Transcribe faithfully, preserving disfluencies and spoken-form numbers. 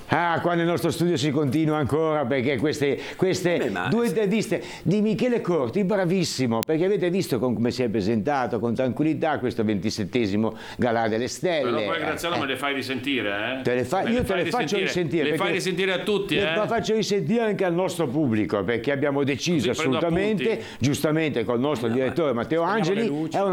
Ah, qua nel nostro studio si continua ancora perché queste, queste Beh, ma- due interviste di Michele Corti, bravissimo, perché avete visto con- come si è presentato con tranquillità questo ventisettesimo Galà delle Stelle. Però poi Graziano Eh, me le fai risentire, eh? Te le fa- Me io te fai le faccio risentire. Le perché fai risentire a tutti, le eh? fa- faccio risentire anche al nostro pubblico perché abbiamo deciso Così prendo assolutamente, appunti. giustamente col nostro direttore Matteo spegniamo le Angeli, luci. è una